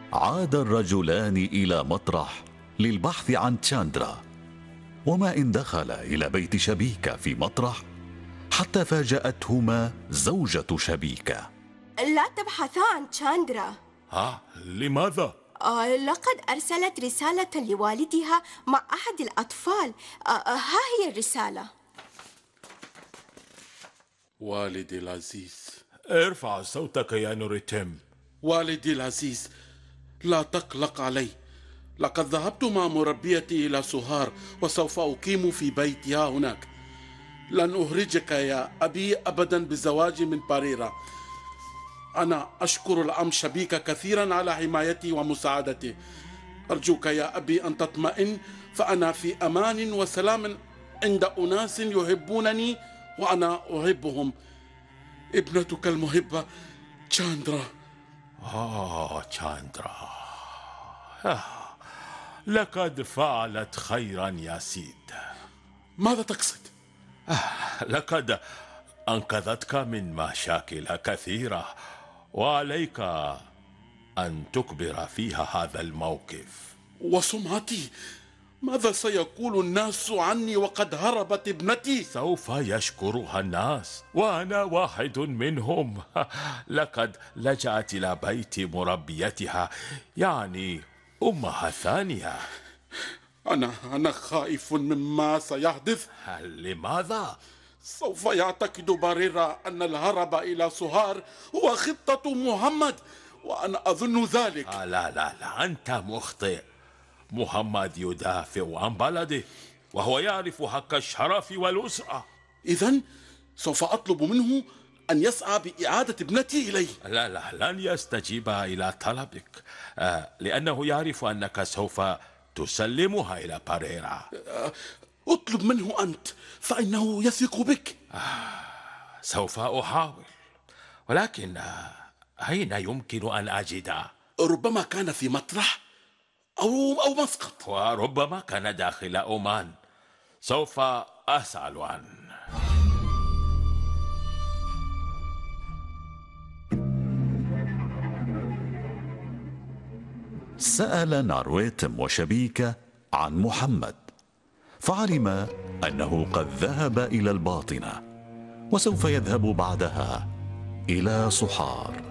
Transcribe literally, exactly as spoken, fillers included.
عاد الرجلان إلى مطرح للبحث عن تشاندرا، وما إن دخل إلى بيت شبيكة في مطرح حتى فاجأتهما زوجة شبيكة. لا تبحثا عن تشاندرا. ها؟ لماذا؟ آه لقد أرسلت رسالة لوالدها مع أحد الأطفال. آه ها هي الرسالة. والدي العزيز، ارفع صوتك يا نوريتم. والدي العزيز، لا تقلق علي. لقد ذهبت مع مربيتي إلى سوهار وسوف أقيم في بيتها هناك. لن أهرجك يا أبي أبدا بزواجي من باريرا. أنا أشكر العم شبيكة كثيرا على حمايتي ومساعدتي. أرجوك يا أبي أن تطمئن، فأنا في أمان وسلام عند أناس يحبونني وأنا أحبهم. ابنتك المحبة تشاندرا. آه تشاندرا، آه. لقد فعلت خيرا يا سيد. ماذا تقصد؟ آه. لقد أنقذتك من مشاكل كثيرة، وعليك أن تكبر فيها هذا الموقف. وسمعتي؟ ماذا سيقول الناس عني وقد هربت ابنتي؟ سوف يشكرها الناس، وأنا واحد منهم. لقد لجأت إلى بيت مربيتها، يعني أمها الثانية. أنا أنا خائف مما سيحدث. لماذا؟ سوف يعتقد باريرا أن الهرب إلى سوهار هو خطة محمد، وأنا أظن ذلك. لا لا لا، أنت مخطئ. محمد يدافع عن بلده، وهو يعرف حق الشرف والأسرة. إذن سوف أطلب منه أن يسعى بإعادة ابنتي إلي. لا لا، لن يستجيب إلى طلبك، آه لأنه يعرف أنك سوف تسلمها إلى باريرا. اطلب منه أنت، فإنه يثق بك. آه سوف أحاول، ولكن آه أين يمكن أن أجدها؟ ربما كان في مطرح أو أو مسقط، وربما كان داخل عمان. سوف أسأل عنه. سأل نارويتم وشبيكة عن محمد، فعلم أنه قد ذهب إلى الباطنة، وسوف يذهب بعدها إلى صحار.